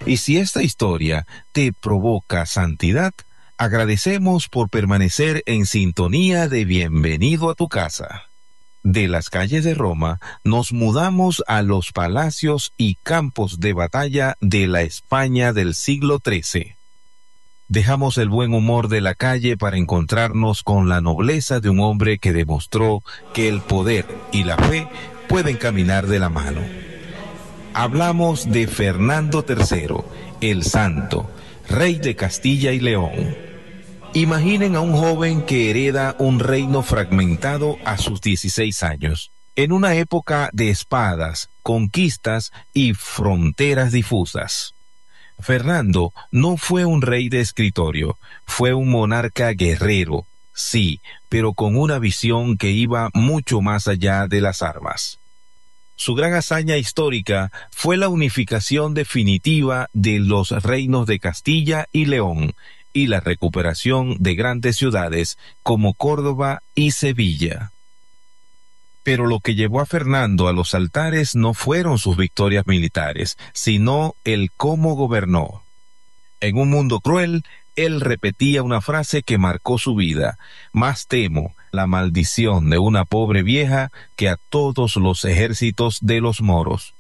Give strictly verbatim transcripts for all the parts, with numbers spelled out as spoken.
Y si esta historia te provoca santidad, agradecemos por permanecer en sintonía de Bienvenido a tu casa. De las calles de Roma nos mudamos a los palacios y campos de batalla de la España del siglo trece. Dejamos el buen humor de la calle para encontrarnos con la nobleza de un hombre que demostró que el poder y la fe pueden caminar de la mano. Hablamos de Fernando tercero, el Santo, rey de Castilla y León. Imaginen a un joven que hereda un reino fragmentado a sus dieciséis años, en una época de espadas, conquistas y fronteras difusas. Fernando no fue un rey de escritorio, fue un monarca guerrero, sí, pero con una visión que iba mucho más allá de las armas. Su gran hazaña histórica fue la unificación definitiva de los reinos de Castilla y León y la recuperación de grandes ciudades como Córdoba y Sevilla. Pero lo que llevó a Fernando a los altares no fueron sus victorias militares, sino el cómo gobernó. En un mundo cruel, él repetía una frase que marcó su vida: más temo la maldición de una pobre vieja que a todos los ejércitos de los moros.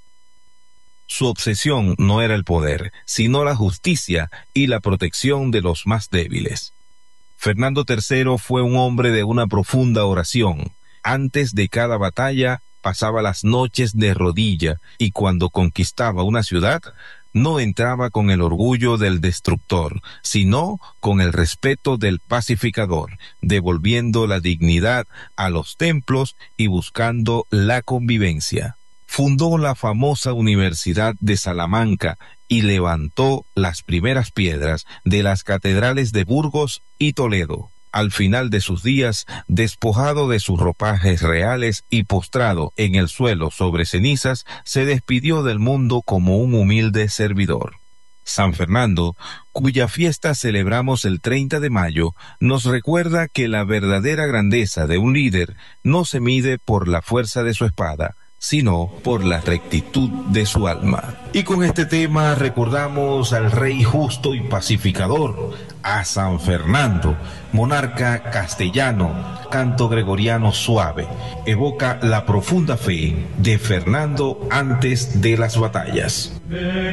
Su obsesión no era el poder, sino la justicia y la protección de los más débiles. Fernando tercero fue un hombre de una profunda oración. Antes de cada batalla pasaba las noches de rodilla y cuando conquistaba una ciudad no entraba con el orgullo del destructor, sino con el respeto del pacificador, devolviendo la dignidad a los templos y buscando la convivencia. Fundó la famosa Universidad de Salamanca y levantó las primeras piedras de las catedrales de Burgos y Toledo. Al final de sus días, despojado de sus ropajes reales y postrado en el suelo sobre cenizas, se despidió del mundo como un humilde servidor. San Fernando, cuya fiesta celebramos el treinta de mayo, nos recuerda que la verdadera grandeza de un líder no se mide por la fuerza de su espada, sino por la rectitud de su alma. Y con este tema recordamos al rey justo y pacificador, a San Fernando, monarca castellano, canto gregoriano suave, evoca la profunda fe de Fernando antes de las batallas.